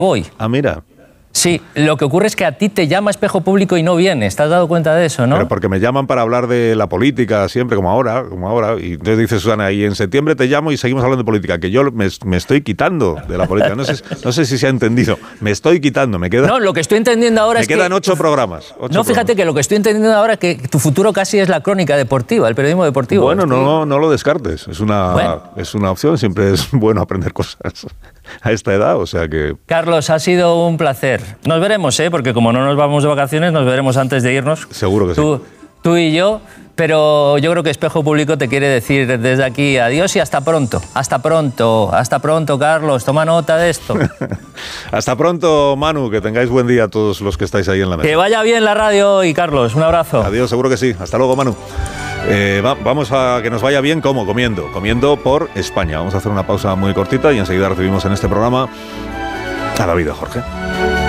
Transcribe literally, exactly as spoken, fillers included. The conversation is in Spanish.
voy. Ah, mira. Sí, lo que ocurre es que a ti te llama Espejo Público y no vienes. ¿Te has dado cuenta de eso, no? Pero porque me llaman para hablar de la política siempre, como ahora, como ahora. Y entonces dice Susana, y en septiembre te llamo y seguimos hablando de política, que yo me, me estoy quitando de la política. No sé, no sé si se ha entendido. Me estoy quitando, me queda... No, lo que estoy entendiendo ahora me es que... Me quedan ocho programas. Ocho no, fíjate programas. que lo que estoy entendiendo ahora es que tu futuro casi es la crónica deportiva, el periodismo deportivo. Bueno, estoy... no, no lo descartes. Es una, bueno. es una opción. Siempre es bueno aprender cosas a esta edad, o sea que... Carlos, ha sido un placer. Nos veremos, ¿eh? Porque como no nos vamos de vacaciones, nos veremos antes de irnos. Seguro que tú, sí. Tú y yo, pero yo creo que Espejo Público te quiere decir desde aquí adiós y hasta pronto. Hasta pronto, hasta pronto, Carlos. Toma nota de esto. Hasta pronto, Manu. Que tengáis buen día todos los que estáis ahí en la mesa. Que vaya bien la radio hoy, Carlos. Un abrazo. Adiós, seguro que sí. Hasta luego, Manu. Eh, va, vamos a que nos vaya bien, ¿cómo? Comiendo. Comiendo por España. Vamos a hacer una pausa muy cortita y enseguida recibimos en este programa a David y a Jorge.